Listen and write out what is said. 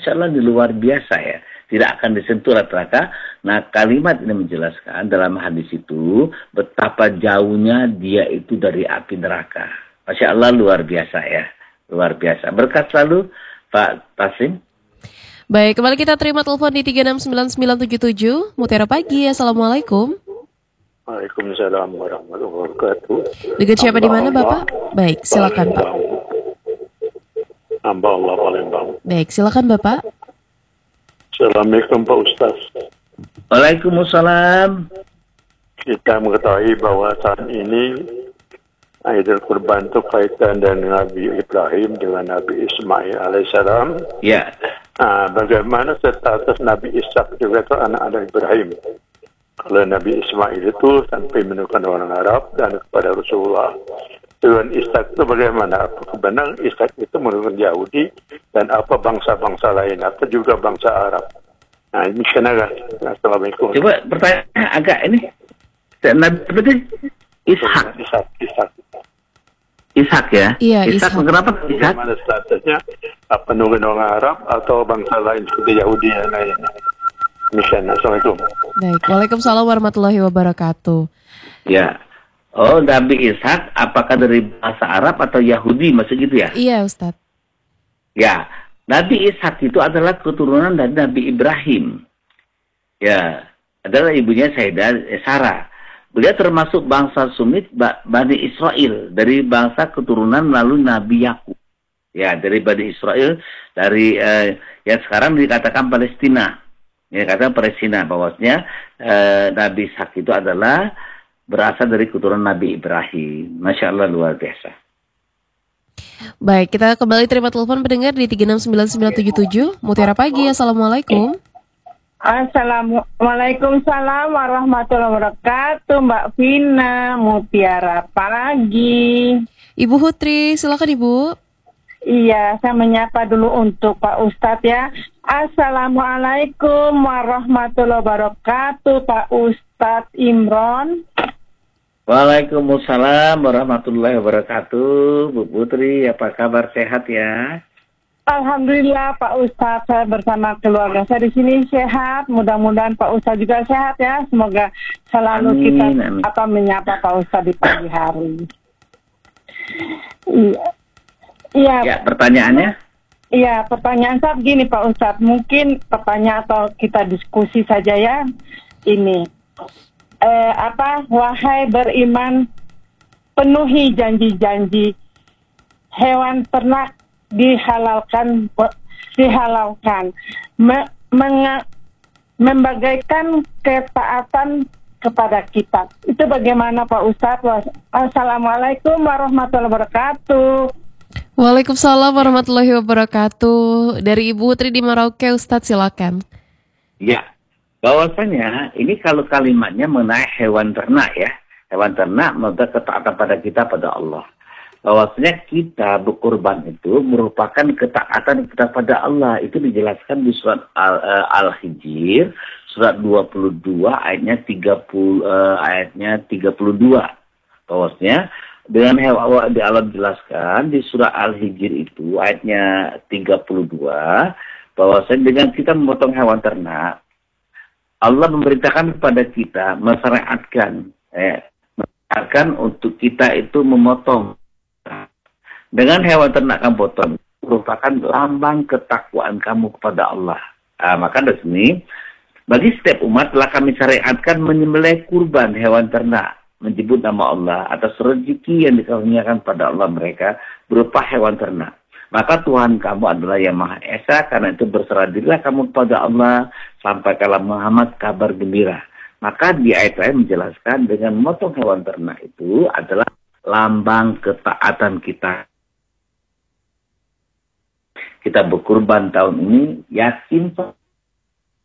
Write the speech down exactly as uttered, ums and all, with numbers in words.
Masya Allah, ini luar biasa ya. Tidak akan disentuh oleh neraka. Nah, kalimat ini menjelaskan dalam hadis itu betapa jauhnya dia itu dari api neraka. Masya Allah, luar biasa ya. Luar biasa. Berkat selalu Pak Taslim. Baik, kembali kita terima telepon di tiga enam sembilan sembilan tujuh tujuh. Mutiara Pagi, Assalamualaikum. Waalaikumsalam warahmatullahi wabarakatuh. Dengan siapa di mana Bapak? Baik, silakan Pak. Hamba Allah Palembang. Baik, silakan Bapak. Assalamualaikum Pak Ustaz. Waalaikumsalam. Kita mengetahui bahwa saat ini Aidul Kurban itu kaitan dengan Nabi Ibrahim dengan Nabi Ismail alaihissalam. Ya. Nah, bagaimana status Nabi Ishak juga itu anak-anak Ibrahim? Kalau Nabi Ismail itu sampai menemukan orang Arab dan kepada Rasulullah. Dengan Ishak itu bagaimana? Apa benar Ishak itu menemukan Yahudi dan apa bangsa-bangsa lain atau juga bangsa Arab? Nah, ini kenapa? Assalamualaikum. Coba pertanyaan agak ini. Nabi seperti Ishak. Ishak, Ishak. Ishak ya? Iya, Ishak. Ishak. Kenapa Ishak? Bagaimana statusnya? Apa nungguin orang Arab atau bangsa lain seperti Yahudi dan lain? Misalnya, Assalamualaikum. Baik, Waalaikumsalam warahmatullahi wabarakatuh. Ya. Oh, Nabi Ishak apakah dari bahasa Arab atau Yahudi, maksud gitu ya? Iya, Ustadz. Ya, Nabi Ishak itu adalah keturunan dari Nabi Ibrahim. Ya, adalah ibunya Sayyidah Sarah. Beliau termasuk bangsa Sumit Bani Israel, dari bangsa keturunan melalui Nabi Yakub. Ya, dari Bani Israel, dari eh, yang sekarang dikatakan Palestina. Ya, kata Palestina, bahwasanya eh, Nabi Ishak itu adalah berasal dari keturunan Nabi Ibrahim. Masya Allah, luar biasa. Baik, kita kembali terima telepon pendengar di tiga enam sembilan sembilan tujuh tujuh. Mutiara Pagi, Assalamualaikum. Assalamualaikum salam warahmatullahi wabarakatuh, Mbak Vina. Mutiara Pagi. Ibu Hutri, silakan Ibu. Iya, saya menyapa dulu untuk Pak Ustadz ya. Assalamualaikum warahmatullahi wabarakatuh, Pak Ustadz Imron. Waalaikumsalam warahmatullahi wabarakatuh. Bu Putri, apa kabar, sehat ya? Alhamdulillah Pak Ustadz, saya bersama keluarga saya di sini sehat. Mudah-mudahan Pak Ustadz juga sehat ya. Semoga selalu Amin, kita amin. apa menyapa Pak Ustadz di pagi hari. Iya. Iya. Ya, pertanyaannya? Iya, pertanyaan saya begini Pak Ustadz. Mungkin pertanyaan atau kita diskusi saja ya. Ini eh, apa? Wahai beriman, penuhi janji-janji. Hewan ternak dihalalkan dihalalkan Me, menga, membagaikan ketaatan kepada kita. Itu bagaimana Pak Ustadz? Assalamualaikum warahmatullahi wabarakatuh. Waalaikumsalam warahmatullahi wabarakatuh. Dari Ibu Putri di Merauke, Ustadz silakan. Ya, bahwasanya ini kalau kalimatnya mengenai hewan ternak ya. Hewan ternak merupakan ketaatan pada kita pada Allah. Bahwasanya kita berkorban itu merupakan ketaatan kita pada Allah. Itu dijelaskan di surat Al-Hijr, surat dua puluh dua ayatnya tiga puluh uh, ayatnya tiga puluh dua. Bahwasanya dengan hewan di Allah dijelaskan di surah Al-Hijr itu ayatnya tiga puluh dua, bahwasanya dengan kita memotong hewan ternak, Allah memerintahkan kepada kita mensyariatkan eh, mensyariatkan untuk kita itu memotong. Dengan hewan ternak kamu potong merupakan lambang ketakwaan kamu kepada Allah. Nah, maka dari sini bagi setiap umat telah kami syariatkan menyembelih kurban hewan ternak, menyebut nama Allah atas rezeki yang dikaruniakan pada Allah mereka berupa hewan ternak. Maka Tuhan kamu adalah yang Maha Esa, karena itu berserah dirilah kamu kepada Allah, sampaikanlah Muhammad kabar gembira. Maka di ayat lain menjelaskan dengan memotong hewan ternak itu adalah lambang ketaatan kita. Kita berkurban tahun ini, yakin